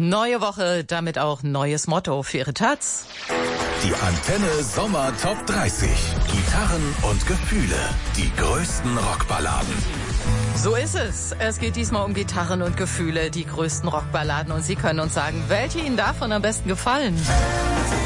Neue Woche, damit auch neues Motto für Ihre Taz. Die Antenne Sommer Top 30. Gitarren und Gefühle. Die größten Rockballaden. So ist es. Es geht diesmal um Gitarren und Gefühle, die größten Rockballaden. Und Sie können uns sagen, welche Ihnen davon am besten gefallen.